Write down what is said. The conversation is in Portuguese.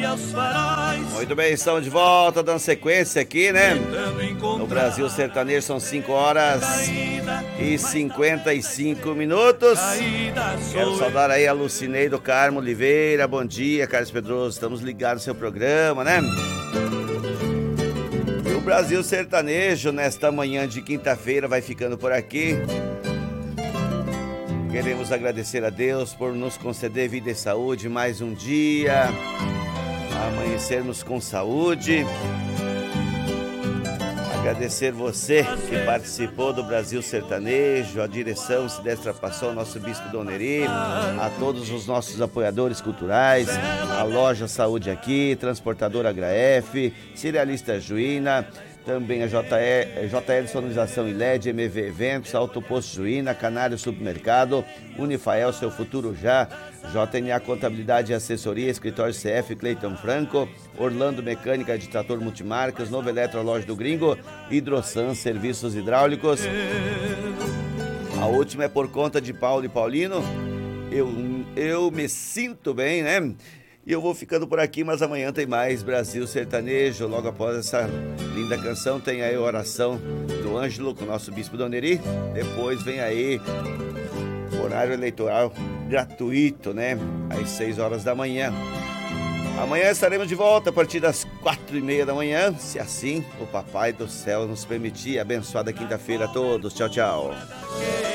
Muito bem, estamos de volta, dando sequência aqui, né? No Brasil Sertanejo são 5 horas e 55 minutos. Quero saudar aí a Lucinei do Carmo Oliveira. Bom dia, Carlos Pedroso. Estamos ligados no seu programa, né? E o Brasil Sertanejo, nesta manhã de quinta-feira, vai ficando por aqui. Queremos agradecer a Deus por nos conceder vida e saúde mais um dia, amanhecermos com saúde. Agradecer você que participou do Brasil Sertanejo, a direção se ultrapassou, nosso Bispo Doneri, a todos os nossos apoiadores culturais, a Loja Saúde Aqui, Transportadora HF, Cerealista Juína, também a JL Sonorização e LED, MV Eventos, Autoposto Juína, Canário Supermercado, Unifael, Seu Futuro Já, JNA Contabilidade e Assessoria, Escritório CF, Cleiton Franco, Orlando Mecânica de Trator Multimarcas, Novo Eletro, Loja do Gringo, Hidrosan Serviços Hidráulicos. A última é por conta de Paulo e Paulino. Eu me sinto bem, né? E eu vou ficando por aqui, mas amanhã tem mais Brasil Sertanejo. Logo após essa linda canção, tem aí a oração do Ângelo com o nosso Bispo Doneri. Depois vem aí horário eleitoral gratuito, né? Às 6 horas da manhã. Amanhã estaremos de volta a partir das 4h30 da manhã, se assim o Papai do Céu nos permitir. Abençoada quinta-feira a todos. Tchau, tchau.